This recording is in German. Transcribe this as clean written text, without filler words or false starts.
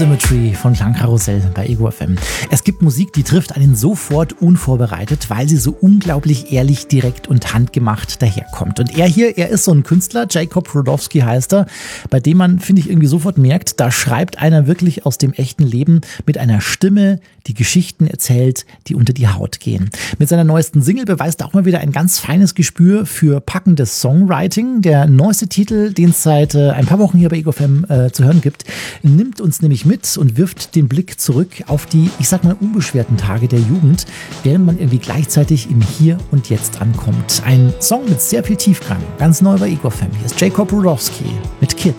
Symmetry von Klangkarussell bei Ego FM. Es gibt Musik, die trifft einen sofort unvorbereitet, weil sie so unglaublich ehrlich, direkt und handgemacht daherkommt. Und er ist so ein Künstler, Jacob Rudowski heißt er, bei dem man, finde ich, irgendwie sofort merkt, da schreibt einer wirklich aus dem echten Leben mit einer Stimme, die Geschichten erzählt, die unter die Haut gehen. Mit seiner neuesten Single beweist er auch mal wieder ein ganz feines Gespür für packendes Songwriting. Der neueste Titel, den es seit ein paar Wochen hier bei Ego FM zu hören gibt, nimmt uns nämlich mit und wirft den Blick zurück auf die, ich sag mal, unbeschwerten Tage der Jugend, während man irgendwie gleichzeitig im Hier und Jetzt ankommt. Ein Song mit sehr viel Tiefgang, ganz neu bei Ego FM. Hier ist Jacob Rudowski mit Kids.